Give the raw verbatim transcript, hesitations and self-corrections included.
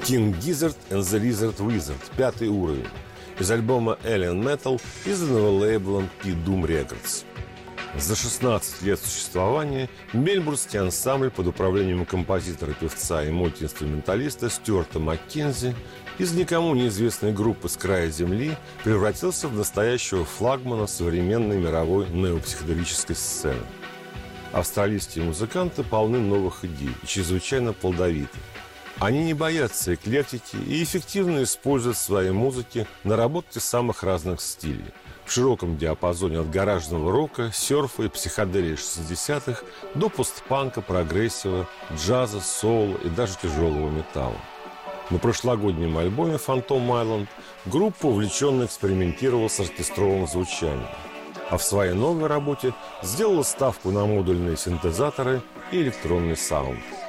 King Gizzard and the Lizard Wizard, пятый уровень, из альбома Alien Metal, изданного лейблом P-Doom Records. За шестнадцать лет существования мельбурнский ансамбль под управлением композитора, певца и мультиинструменталиста Стюарта Маккензи из никому неизвестной группы с края земли превратился в настоящего флагмана современной мировой неопсиходелической сцены. Австралийские музыканты полны новых идей и чрезвычайно плодовиты. Они не боятся эклектики и эффективно используют в своей музыке наработки самых разных стилей. В широком диапазоне от гаражного рока, серфа и психоделии шестидесятых до постпанка, прогрессива, джаза, соула и даже тяжелого металла. На прошлогоднем альбоме «Phantom Island» группа увлеченно экспериментировала с оркестровым звучанием, а в своей новой работе сделала ставку на модульные синтезаторы и электронный саунд.